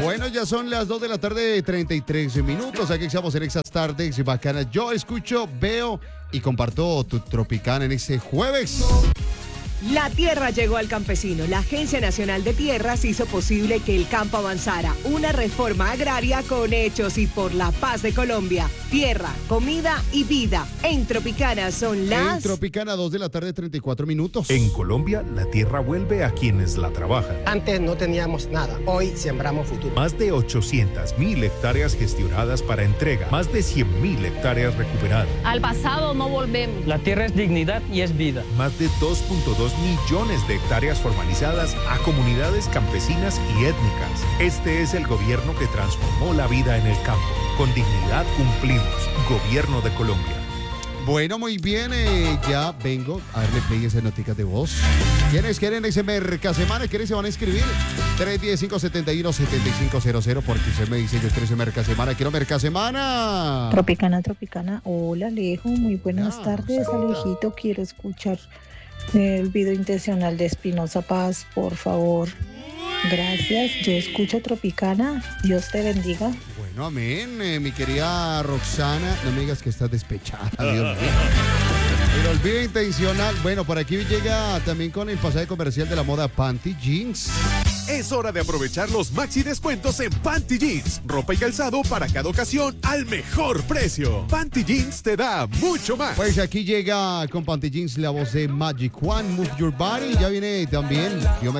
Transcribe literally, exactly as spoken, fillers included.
Bueno, ya son las dos de la tarde, treinta y tres minutos. Aquí estamos en esas tardes bacanas. Yo escucho, veo y comparto tu Tropicana en este jueves. La tierra llegó al campesino. La Agencia Nacional de Tierras hizo posible que el campo avanzara. Una reforma agraria con hechos y por la paz de Colombia. Tierra, comida y vida. En Tropicana son las... En Tropicana, dos de la tarde, treinta y cuatro minutos. En Colombia, la tierra vuelve a quienes la trabajan. Antes no teníamos nada. Hoy sembramos futuro. Más de ochocientas mil hectáreas gestionadas para entrega. Más de cien mil hectáreas recuperadas. Al pasado no volvemos. La tierra es dignidad y es vida. Más de dos punto dos millones de hectáreas formalizadas a comunidades campesinas y étnicas. Este es el gobierno que transformó la vida en el campo. Con dignidad cumplimos. Gobierno de Colombia. Bueno, muy bien, eh, ya vengo a darle play a esas noticas de voz. ¿Quiénes quieren ese Mercasemana? ¿Quiénes se van a escribir? tres uno cinco, siete uno, siete cinco cero cero, porque usted me dice, yo quiero ese Mercasemana, quiero Mercasemana. Tropicana, Tropicana. Hola, Alejo, muy buenas Ah, tardes, hola. Alejito. Quiero escuchar el video intencional de Espinosa Paz, por favor. Gracias, yo escucho Tropicana. Dios te bendiga. Bueno, amén, eh, mi querida Roxana. No me digas que estás despechada, Dios mío. Pero el video intencional, bueno, por aquí llega también con el pasaje comercial de la moda Panty Jeans. Es hora de aprovechar los maxi descuentos en Panty Jeans. Ropa y calzado para cada ocasión al mejor precio. Panty Jeans te da mucho más. Pues aquí llega con Panty Jeans la voz de Magic One, Move Your Body. Ya viene también, yo me